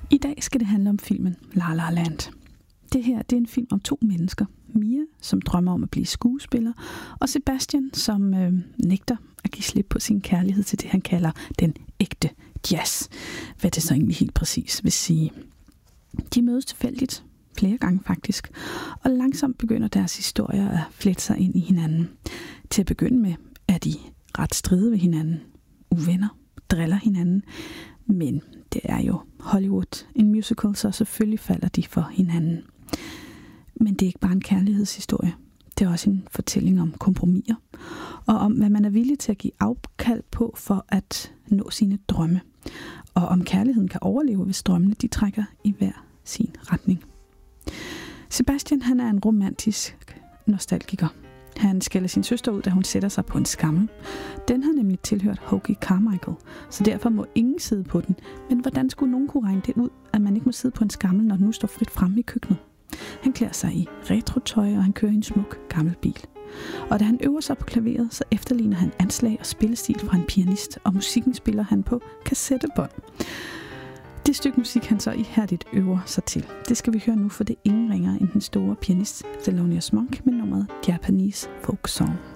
I dag skal det handle om filmen La La Land. Det her det er en film om to mennesker. Mia, som drømmer om at blive skuespiller, og Sebastian, som nægter at give slip på sin kærlighed til det, han kalder den ægte jazz. Hvad det så egentlig helt præcis vil sige. De mødes tilfældigt, flere gange faktisk, og langsomt begynder deres historier at flette sig ind i hinanden. Til at begynde med er de ret stride ved hinanden, uvenner, driller hinanden, men det er jo Hollywood, en musical, så selvfølgelig falder de for hinanden. Men det er ikke bare en kærlighedshistorie. Det er også en fortælling om kompromiser, og om hvad man er villig til at give afkald på for at nå sine drømme. Og om kærligheden kan overleve, hvis drømmene de trækker i hver sin retning. Sebastian han er en romantisk nostalgiker. Han skælder sin søster ud, da hun sætter sig på en skammel. Den har nemlig tilhørt Hoagy Carmichael, så derfor må ingen sidde på den. Men hvordan skulle nogen kunne regne det ud, at man ikke må sidde på en skammel, når den nu står frit fremme i køkkenet? Han klæder sig i retrotøj, og han kører i en smuk gammel bil. Og da han øver sig på klaveret, så efterligner han anslag og spillestil fra en pianist, og musikken spiller han på kassettebånd. Det stykke musik, han så ihærdigt øver sig til, det skal vi høre nu, for det er ingen ringere end den store pianist Thelonious Monk med nummeret Japanese Folk Song.